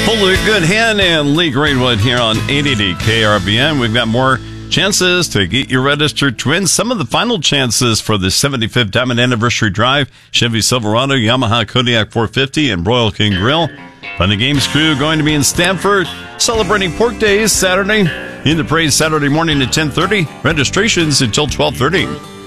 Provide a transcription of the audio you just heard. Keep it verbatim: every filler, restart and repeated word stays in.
Full of Good Hand and Lee Greenwood here on eight eighty K R B N. We've got more chances to get your registered twins. Some of the final chances for the seventy-fifth Diamond Anniversary Drive: Chevy Silverado, Yamaha Kodiak four fifty, and Royal King Grill. Fun and Games crew going to be in Stamford celebrating Pork Days Saturday. In the parade Saturday morning at ten thirty. Registrations until twelve thirty.